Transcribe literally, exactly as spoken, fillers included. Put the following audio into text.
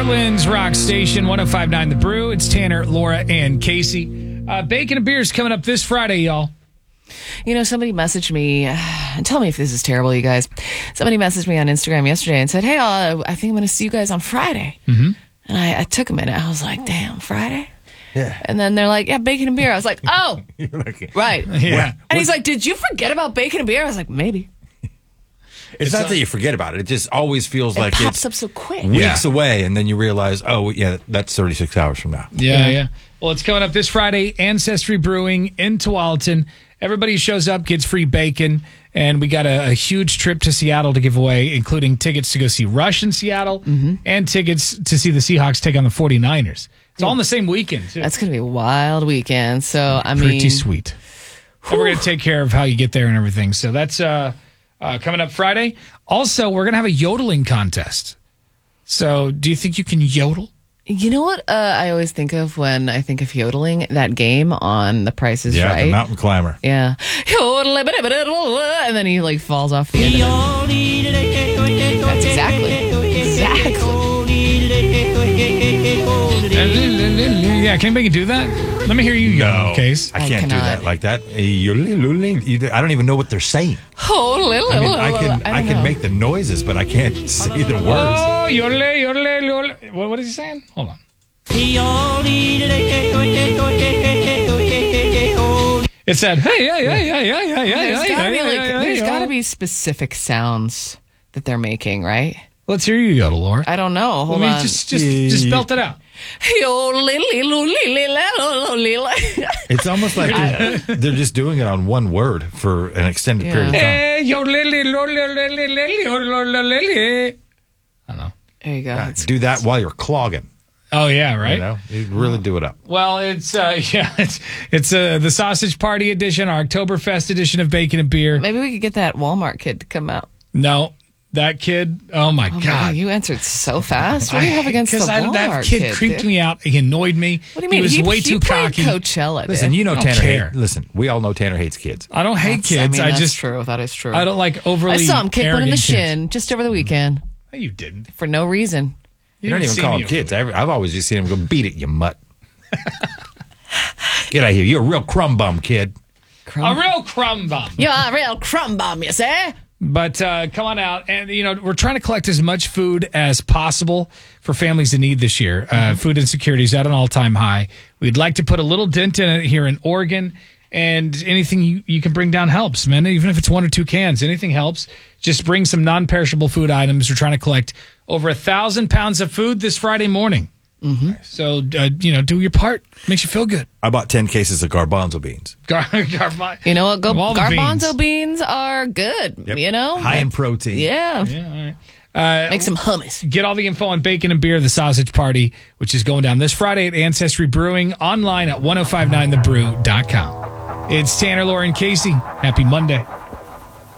Portland's rock station, one oh five point nine The Brew. It's Tanner, Laura, and Casey. Uh, Bacon and Beer is coming up this Friday, y'all. You know, somebody messaged me, and tell me if this is terrible, you guys. Somebody messaged me on Instagram yesterday and said, hey, uh, I think I'm going to see you guys on Friday. Mm-hmm. And I, I took a minute. I was like, damn, Friday? Yeah. And then they're like, yeah, bacon and beer. I was like, oh, like, right. Yeah. And he's like, did you forget about bacon and beer? I was like, maybe. It's, it's not a, that you forget about it. It just always feels it like pops it's up so quick. weeks yeah. away, and then you realize, oh, yeah, that's thirty-six hours from now. Yeah, yeah, yeah. Well, it's coming up this Friday. Ancestry Brewing in Tualatin. Everybody who shows up gets free bacon, and we got a, a huge trip to Seattle to give away, including tickets to go see Rush in Seattle mm-hmm. and tickets to see the Seahawks take on the forty-niners. It's yeah. all in the same weekend, too. That's going to be a wild weekend. So, I mean... Pretty sweet. And we're going to take care of how you get there and everything. So that's uh, uh, coming up Friday. Also, we're going to have a yodeling contest. So do you think you can yodel? You know what uh, I always think of when I think of yodeling? That game on The Price is yeah, Right. The Mountain Climber. Yeah. And then he like falls off the end of it. That's exactly. Exactly. Yeah, can anybody do that? Let me hear you yodel, no, Case. I can't I do that like that. I don't even know what they're saying. I, mean, I can I, I can know. make the noises, but I can't say the words. Oh, yodel, yodel, yodel. What, what is he saying? Hold on. It said, hey, yeah, yeah, yeah, yeah, yeah, yeah. There's yeah, gotta be yeah, like, yeah, there's yeah. gotta be specific sounds that they're making, right? Let's hear you yodel, Laura. I don't know. Hold Let me on. just, just, just belt it out. It's almost like they're, they're just doing it on one word for an extended Yeah. period of time. Hey, yodel, I don't know. There you go. Yeah, It's- do that while you're clogging. Oh yeah, right. You know, you really do it up. Well, it's uh, yeah, it's it's uh, the Sausage Party edition, our Oktoberfest edition of Bacon and Beer. Maybe we could get that Walmart kid to come out. No, that kid. Oh my Oh my god, God, you answered so fast. What do you have against the Because Walmart that kid, kid creeped dude? me out. He annoyed me. What do you mean? He was he, way he too played cocky. Coachella. Listen, dude. you know I don't Tanner. care. Hate, listen, we all know Tanner hates kids. I don't hate That's- kids. I, I, mean, that's just true. That is true. I don't like overly. I saw him kick one in the arrogant shin kids. just over the weekend No, you didn't. for no reason. You don't even see call me them kids. I've, I've always just seen them go, beat it, you mutt. Get out of here. You're a real crumb bum, kid. A real crumb bum. You're a real crumb bum, you say? But uh, come on out. And, you know, we're trying to collect as much food as possible for families in need this year. Uh, mm-hmm. Food insecurity is at an all-time high. We'd like to put a little dent in it here in Oregon. And anything you, you can bring down helps, man. Even if it's one or two cans, anything helps. Just bring some non-perishable food items. We're trying to collect over a thousand pounds of food this Friday morning. Mm-hmm. So, uh, you know, do your part. Makes you feel good. I bought ten cases of garbanzo beans. Gar- gar- You know what? Go- All the garbanzo beans. beans. are good, Yep. you know? High in protein. Yeah. Yeah, all right. Uh, Make some hummus. Get all the info on Bacon and Beer, the Sausage Party, which is going down this Friday at Ancestry Brewing, online at ten fifty-nine the brew dot com. It's Tanner, Laura, and Casey. Happy Monday.